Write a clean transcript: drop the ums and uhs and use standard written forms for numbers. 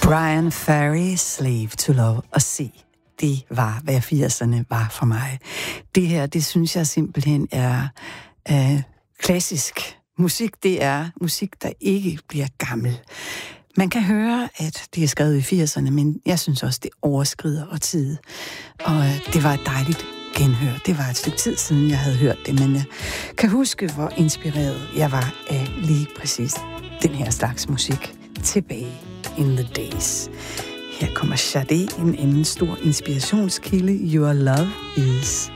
Brian Ferry, Slave to Love og Se. Det var, hvad 80'erne var for mig. Det her, det synes jeg simpelthen er klassisk musik. Det er musik, der ikke bliver gammel. Man kan høre, at det er skrevet i 80'erne, men jeg synes også, det overskrider og tid. Og det var et dejligt genhør. Det var et stykke tid siden, jeg havde hørt det, men jeg kan huske, hvor inspireret jeg var af lige præcis den her slags musik tilbage in the days. Her kommer Sade, en anden stor inspirationskilde. Your Love Is.